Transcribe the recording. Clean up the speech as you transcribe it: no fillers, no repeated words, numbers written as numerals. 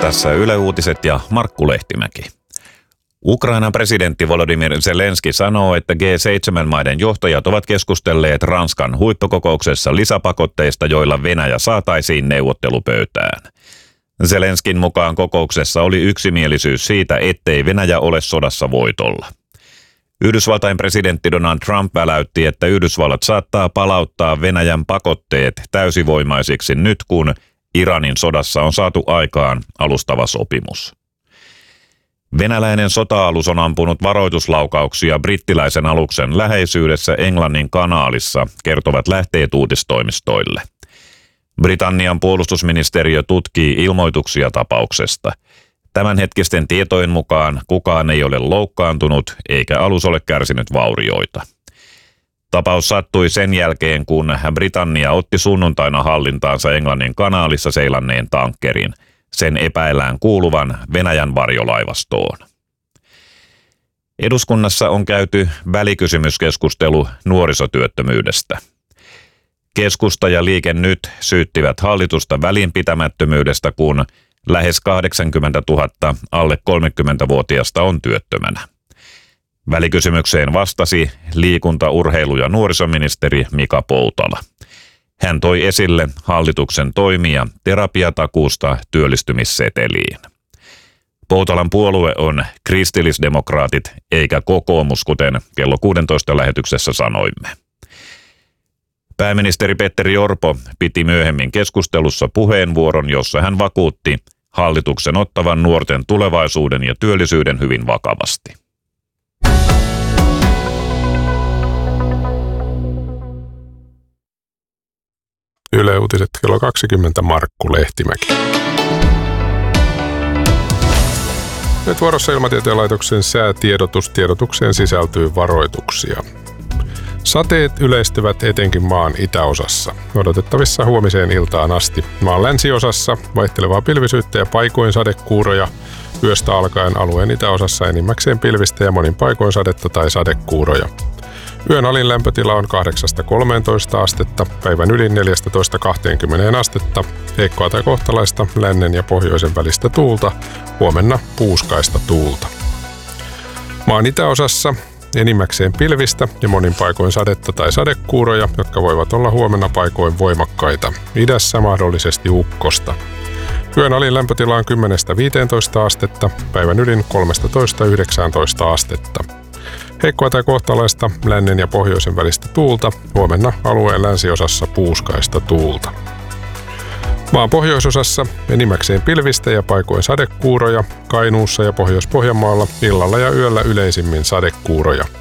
Tässä Yle Uutiset ja Markku Lehtimäki. Ukrainan presidentti Volodymyr Zelenski sanoo, että G7-maiden johtajat ovat keskustelleet Ranskan huippukokouksessa lisäpakotteista, joilla Venäjä saataisiin neuvottelupöytään. Zelenskin mukaan kokouksessa oli yksimielisyys siitä, ettei Venäjä ole sodassa voitolla. Yhdysvaltain presidentti Donald Trump väläytti, että Yhdysvallat saattaa palauttaa Venäjän pakotteet täysivoimaisiksi nyt, kun Iranin sodassa on saatu aikaan alustava sopimus. Venäläinen sota-alus on ampunut varoituslaukauksia brittiläisen aluksen läheisyydessä Englannin kanaalissa, kertovat lähteet uutistoimistoille. Britannian puolustusministeriö tutkii ilmoituksia tapauksesta. Tämänhetkisten tietojen mukaan kukaan ei ole loukkaantunut eikä alus ole kärsinyt vaurioita. Tapaus sattui sen jälkeen, kun Britannia otti sunnuntaina hallintaansa Englannin kanaalissa seilanneen tankkerin. Sen epäillään kuuluvan Venäjän varjolaivastoon. Eduskunnassa on käyty välikysymyskeskustelu nuorisotyöttömyydestä. Keskusta ja Liike Nyt syyttivät hallitusta välinpitämättömyydestä, kun lähes 80 000 alle 30-vuotiasta on työttömänä. Välikysymykseen vastasi liikunta-, urheilu- ja nuorisoministeri Mika Poutala. Hän toi esille hallituksen toimia terapiatakuusta työllistymisseteliin. Poutalan puolue on kristillisdemokraatit eikä kokoomus, kuten kello 16 lähetyksessä sanoimme. Pääministeri Petteri Orpo piti myöhemmin keskustelussa puheenvuoron, jossa hän vakuutti hallituksen ottavan nuorten tulevaisuuden ja työllisyyden hyvin vakavasti. Yle Uutiset kello 20, Markku Lehtimäki. Nyt vuorossa Ilmatieteen laitoksen säätiedotus. Tiedotukseen sisältyy varoituksia. Sateet yleistyvät etenkin maan itäosassa. Odotettavissa huomiseen iltaan asti. Maan länsiosassa vaihtelevaa pilvisyyttä ja paikoin sadekuuroja. Yöstä alkaen alueen itäosassa enimmäkseen pilvistä ja monin paikoin sadetta tai sadekuuroja. Yön alin lämpötila on 8-13 astetta, päivän ylin 14-20 astetta, heikkoa tai kohtalaista lännen ja pohjoisen välistä tuulta, huomenna puuskaista tuulta. Maan itäosassa enimmäkseen pilvistä ja monin paikoin sadetta tai sadekuuroja, jotka voivat olla huomenna paikoin voimakkaita. Idässä mahdollisesti ukkosta. Yön alin lämpötila on 10-15 astetta, päivän ylin 13-19 astetta. Heikkoa tai kohtalaista lännen ja pohjoisen välistä tuulta, huomenna alueen länsiosassa puuskaista tuulta. Maan pohjoisosassa enimmäkseen pilvistä ja paikoin sadekuuroja, Kainuussa ja Pohjois-Pohjanmaalla illalla ja yöllä yleisimmin sadekuuroja.